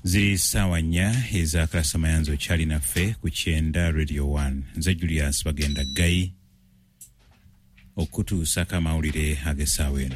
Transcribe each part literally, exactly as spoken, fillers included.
Ziri sawa nnya eza Kalasa Mayanzo kyali naffe ku Kyenda Radio one. Nze Julius Bagenda Gayi okutuusa amawulire ag'essaawa eno.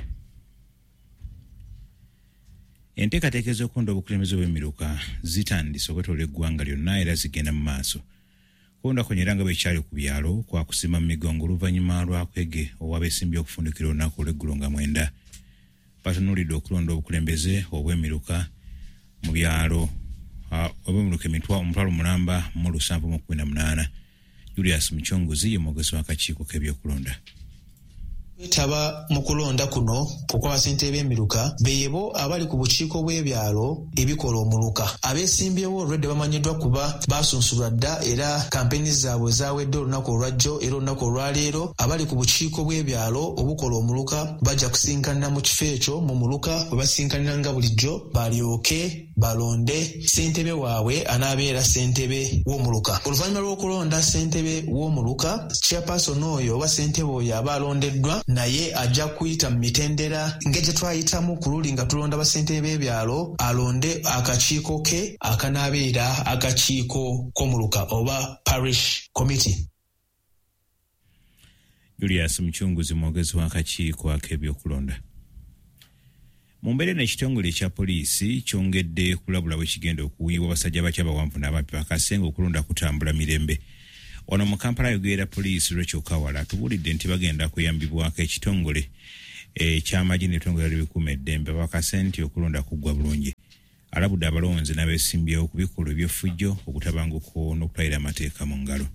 Enteekateeka ez'okulonda obukulembeze bw'emiruka zitandise okwetoola eggwanga lyonna era zigenda mu maaso. Kulonda kunyera nga bwekyali ku byalo kwa kusimba mu migongo oluvannyuma lwa kwege owabeesimbye okufundikira olunaku olw'eggulo nga mwenda. Batunuulidde okulonda obukulembeze obw'emiruka mu byalo obw'emiruka emitwalo omutwalo mulamba mu lusanvu mu kumi na munaana. Julius Muchonguzi ye mwogezi w'akakiiko k'ebyokulonda. Taba mu kulonda kuno kukola ssente b'emiruka beebo abali ku bukiiko bw'ebyalo ebikola omuluka. Abeesimbyewo olwedde bamanyiddwa kuba baasunsulwa dda era kampeni zaabwe zaawedde olunaku olwajjo era olunaku olwaleero abali ku bukiiko bw'ebyalo obukola omuluka bajja kusinkanira mu kifo ekyo mu muluka bwe basinkanira nga bulijjo balyoke balonde ssentebe waabwe anaabeera ssentebe w'omuluka. Oluvannyuma lw'okulonda ssentebe w'omuluka, chairperson oyo oba ssentebe oyo aba alondeddwa naye ajja kuyita mu mitendera ng'egye twayitamu ku luli nga tulonda basentebe b'ebyalo alonde akakiiko ke akanaabeera akakiiko k'omuluka oba parish committee. Julius Muchunguzi mwogezi w'akakiiko ak'ebyokulonda. Mu mbeera eno ekitongole ekya poliisi kyongedde kulabula bwe kigenda okuwiibwa abasajja bakya bawanvu n'abapya akasenga okulonda kutambula mirembe. Ono mu Kampala yogerera poliisi Rachel Kawala atubulidde nti bagenda kuyambibwako ekitongole eky'amagye n'ebitongole ebikuuma eddembe bakasenti okulonda kuggwa bulungi. Alabudde abalonzi n'abeesimbyewo ku bikolwa eby'effujjo okutabanguko n'okutwalira amateeka mu ngalo.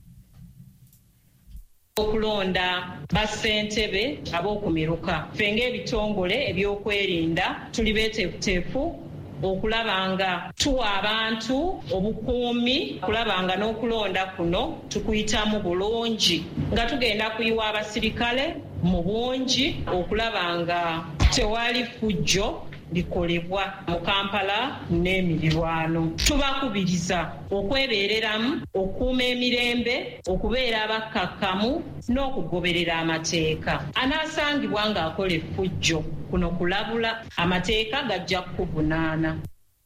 Okulonda bassentebe ab'okumiruka ffe ng'ebitongole ebyokwerinda tuli beeteefuteefu okulaba nga tuwa abantu obukuumi, kulaba nga n'okulonda kuno tukuyitamu bulungi nga tugenda kuyiwa abasirikale mu bungi okulaba nga tewali ffujjo likolebwa mu Kampala n'emirirwano. Tubakubiriza okwebeereramu, okuuma emirembe, okubeera abakkakkamu n'okugoberera amateeka. Anaasangibwa ng'akola effujjo kuno kulabula amateeka gajja kukuvunaana.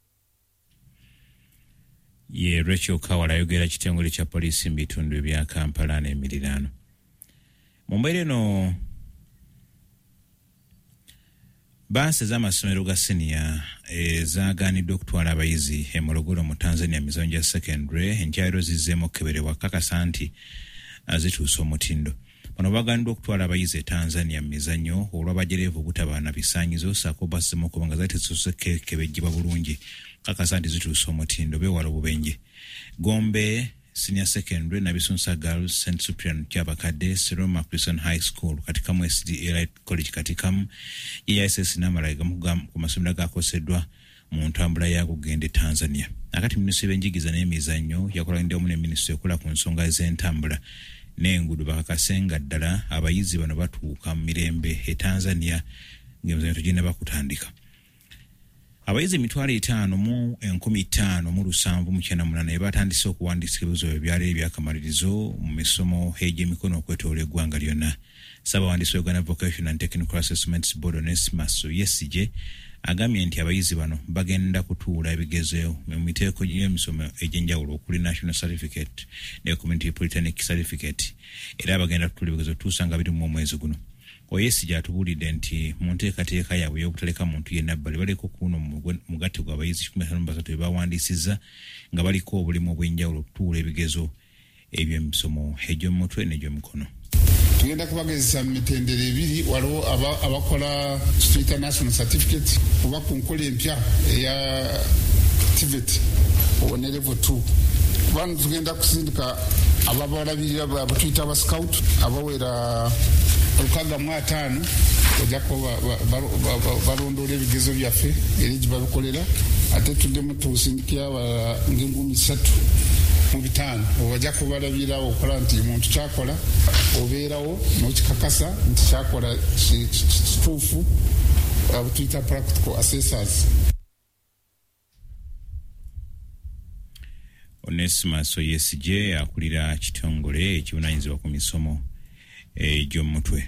Ye Rachel Kawala ayogera kitongole kya poliisi mu bitundu ebya Kampala n'emirirwano. Mu mbeera eno baasi z'amasomero ga senior ezaagaaniddwa okutwala abayizi e Morogoro mu Tanzania mizanyo gya secondary enkyayiro zizzeemu okukeberebwa kakasa nti zituusa omutindo. Bano baagaaniddwa okutwala abayizi e Tanzania mu mizanyo olw'abajereevu obutabaana bisaanyizo ssaako bassemu okuba nga zateesoose kebejjibwa bulungi kakasa nti zituusa omutindo beewala obubenje. Gombe Senior Secondary na Bisunsa Girls Saint Cyprian Kyabakadde Seroma Christian High School katikamu S D A Light College katikamu E I S S n'amalala ku masomero agakoseddwa mu ntambula ya kugenda Tanzania. Akati minisitule y'enjigiza n'emizannyo yakolagidde wamu ne minisitule ekola ku nsonga ez'entambula n'enguudo bakakasenga ddala abayizi bano batuuka mu mirembe e Tanzania ng'emizannyo tugenda bakutandika. Abayizi emitwalo etaano mu enkumi ttaano mu lusanvu mu kyenda munaana batandise okuwandiisa ebibuuzo ebyali ebyakamalirizo mu misomo egy'emikono okwetoola eggwanga lyonna. Ssaabawandiisi wa Uganda Vocational and Technical Assessments Board Onesmus Yesije agambye nti abayizi bano bagenda kutuula ebigezo mu miteeko y'emisomo egy'enjawulo okuli National Certificate ne Community Polytechnic Certificate era bagenda kutuula ebigezo tuusa nga biri mu mwezi guno. Oyesija atubulidde nti mu nteekateeka yaabwe y'obutaleka muntu yenna bbali baliko kuno mugatte gw'abayizi kikumi na ttaano mu basatu be bawandiisizza nga baliko obulimu obw'enjawulo okutuula ebigezo eby'emisomo egy'omutwe n'egy'emikono. Tugenda kubagezesa mu mitendera ebiri waliwo abakola kituyita national certificate oba ku nkola empya eya T V E T ne level two. Kubanga tugenda kusindika ababalabirira batuyita aba scout abawera olukaga mu ataano ojja kuba balondoola ebigezo byaffe era gye babikolera ate tuddemu tusindikira ng'enkumi ssatu mu bitaano obajja kubalabirawo okola nti omuntu kyakola obeerawo n'okikakasa nti kyakola kituufu abutuyita practical assessors. Onesmus Yesije akulira kitongole ekivunaanyizibwa ku misomo egy'omutwe.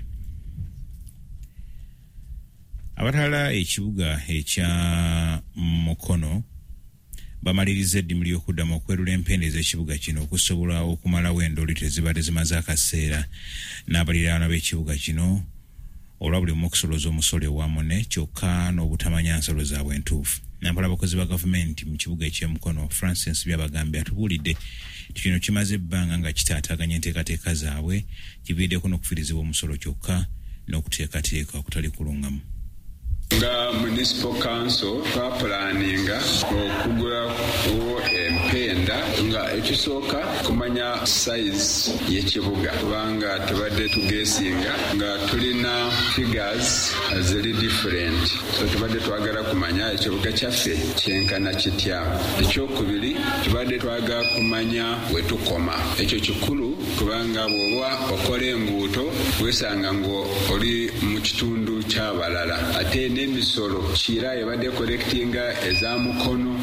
Abatala ekibuga ekya Mukono bamaliriza eddimu ly'okuddamu okwerula empenda ez'ekibuga kino okusobola okumalawo endoli tezibadde zimaze akaseera n'abaliraano b'ekibuga kino olwa buli omu okusoloza omusolo ewamune kyokka n'obutamanya nsalo zaabwe entuufu. Nampala abakozi ba gavumenti mu kibuga eky'emukono Francis byabagambye atubuulidde kino kimaze ebbanga nga kitaataaganya enteekateeka zaabwe kiviiriddeko n'okufiirizibwa omusolo kyokka n'okuteekateeka okutali kulungamu. Nga municipal council twapulaninga okugulawo empenda nga ekisooka kumanya size y'ekibuga kubanga tubadde tugeesinga nga tulina figures ziri different, so tubadde twagala kumanya ekibuga kyaffe kyenkana kitya. Ekyokubiri tubadde twagala kumanya wetukoma, ekyo kikulu kubanga bw'oba okola enguuto weesanga ngo oli mu kitundu ky'abalala ate n'emisolo kira ebadde collectinga eza mukono.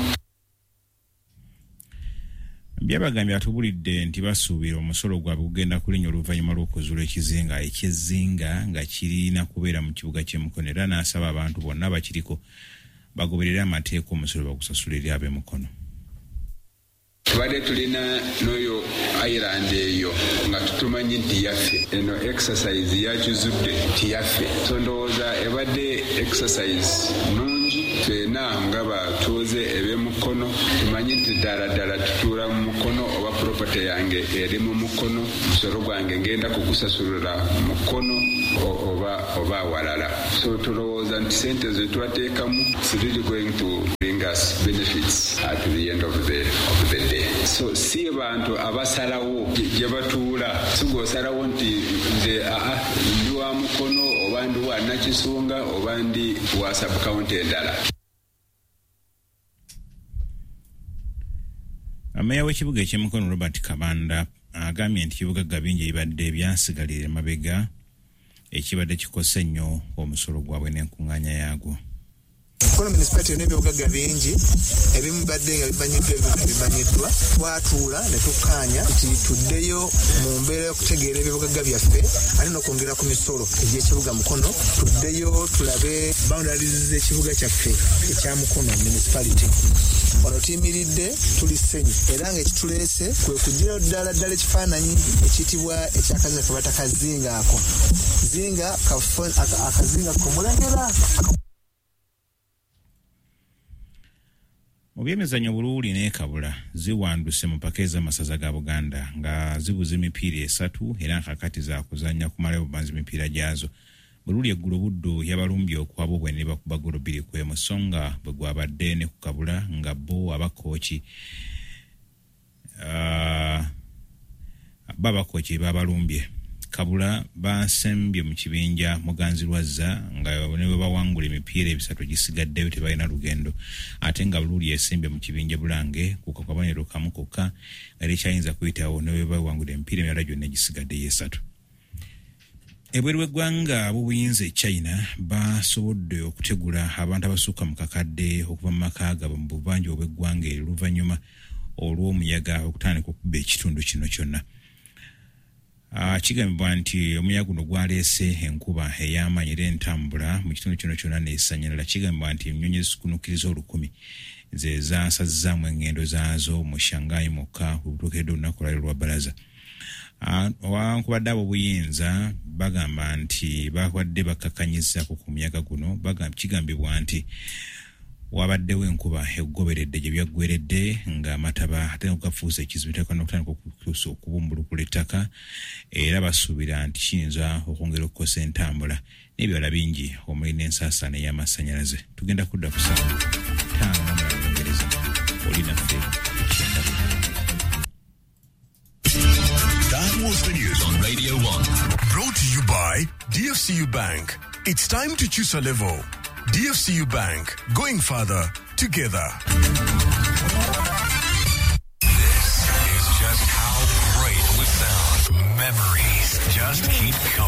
Byabagambye atubulidde nti basuubira omusolo gwabwe kugenda kulinnya oluvannyuma lw'okuzuula ekizinga ekyezinga nga kirina kubeera mu kibuga ky'emukono era n'asaba abantu bonna bakiriko bagoberere amateeka omusolo bagusasulire ab'emukono. Tubadde tulina n'oyo island eyo nga tutumanyi nti yaffe eno exercise yakizudde tiyaffe, so ndowooza ebadde exercise nungi ffena nga batuuze eb'emukono tumanyi nti ddala ddala tutuula mu mukono oba property yange eri mu mukono, musolo gwange ngenda kugusasulira mukono oba oba awalala. So tulowooza nti sente ze twateekamu is really going to bring us benefits at the end of the, of the day. So si abantu abasalawo gye batuula sigosalawo nti nze aa ndi wa mukono oba ndi wa nakisunga oba ndi wa subcounty endala. Ameya w'ekibuga eky'emukono Robert Kabanda agambye nti ebibuga bingi ebibadde byasigalira emabega ekibadde kikosa nnyo omusolo gwabwe n'enkuŋŋaanya yaagwo. Kono municipality n'ebibuga bingi ebimu badde nga bimanyiddwa ebibuga bimanyiddwa twatuula ne tukkaanya nti tuddeyo mu mbeera y'okutegeera ebibuga byaffe ate n'okwongera ku misolo egy'ekibuga mukono, tuddeyo tulabe boundaries z'ekibuga kyaffe ekya mukono municipality. Ono tuyimiridde tuli ssenyu era ng'ekituleese kwe kugirayo ddala ddala ekifaananyi ekiyitibwa ekyakazinga ke bata kazinga ako zinga akazinga kumulengera. Mu byemizannyo Buluuli ne Kabula ziwanduse mu mpaka ez'amasaza ga Buganda nga zibuza emipiira esatu era kakati za kuzannya kumalayo bubanzi mipiira gyazo. Buluuli eggulo buddo yabalumbye okwabo bwe ne bakuba golo bbiri ku emu so nga bwe gwabadde ne ku Kabula nga bo abakooki uh, babakooki babalumbye. Kabula basembye mu kibinja Muganzirwazza nga ne bwe bawangula emipiira ebisatu gisigaddeyo tebalina lugendo ate nga Buluuli yesembye mu kibinja Bulange ku kabonero kamu kokka era ekyayinza kuyitawo ne bwe bawangula emipiira emirala gyonna egisigaddeyo esatu. Ebweru w'eggwanga ab'obuyinza e China basobodde okutegula abantu abasukka mu kakadde okuva mu maka gaabwe mu buvanjuba bw'eggwanga eryo oluvannyuma olw'omuyaga okutandika okuba ekitundu kino kyonna. Uh, kigambibwa nti omuyaga guno gwaleese enkuba ey'amaanyi era entambula mu kitundu kino kyonna n'esanyalala. Kigambibwa nti ennyonyi ezikunukkiriza olukumi ze zasazzaamu engendo zaazo mu Shanghai mokka obutuukiridde olunaku lwali lwa bbalaza. Owankubadde ab'obuyinza bagamba nti bakwadde bakkakkanyizzaako ku muyaga guno. Kigambibwa nti wabaddewo enkuba egoberedde gye byaggweredde ng'amataba ate okugafuusa ekizibu ettaka n'okutandika okutuusa okubumbulukula ettaka era basuubira nti kiyinza okwongera okukosa entambula n'ebirala bingi omuli n'ensaasaana ey'amasannyalaze. Tugenda kudda ku ssaawa ttaano n'omulala Lungereza oli naffe ekyenda. That was the news on Radio one. Brought to you by D F C U Bank. It's time to choose a level. D F C U Bank, going further together. This is just how great we sound. Memories just keep coming.